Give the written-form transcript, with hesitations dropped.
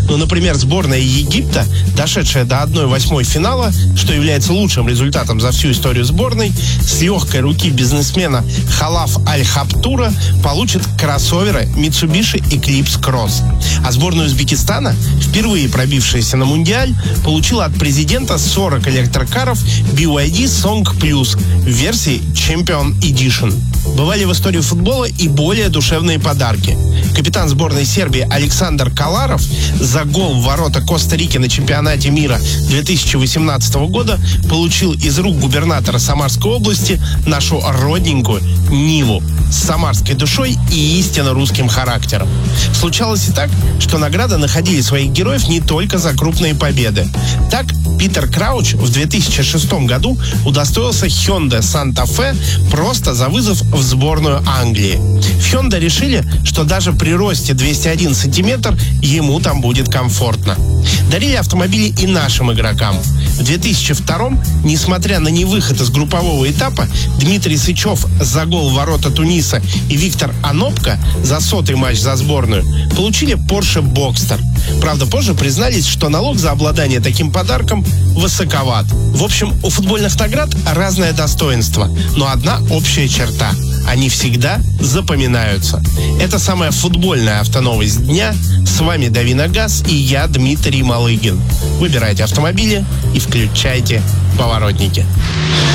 Ну, например, сборная Египта, дошедшая до 1/8 финала, что является лучшим результатом за всю историю сборной, с легкой руки бизнесмена Халаф Аль-Хаптура получит кроссоверы Mitsubishi Eclipse Cross. А сборная Узбекистана, впервые пробившаяся на Мундиаль, получила от президента 40 электрокаров BYD Song Plus в версии Champion Edition. Бывали в истории футбола и более душевные подарки. Капитан сборной Сербии Александр Каларов за гол в ворота Коста-Рики на чемпионате мира 2018 года получил из рук губернатора Самарской области нашу родненькую Ниву с самарской душой и истинно русским характером. Случалось и так, что награды находили своих героев не только за крупные победы. Так, Питер Крауч в 2006 году удостоился Hyundai Santa Fe просто за вызов в сборную Англии. В Hyundai решили, что даже при росте 201 сантиметр ему там будет комфортно. Дарили автомобили и нашим игрокам. В 2002-м, несмотря на невыход из группового этапа, Дмитрий Сычев за гол в ворота Туниса и Виктор Анопко за 100-й матч за сборную получили Porsche Boxster. Правда, позже признались, что налог за обладание таким подарком высоковат. В общем, у футбольных наград разное достоинство, но одна общая черта – они всегда запоминаются. Это самая футбольная автоновость дня. С вами Давиногаз и я, Дмитрий Малыгин. Выбирайте автомобили и включайте поворотники.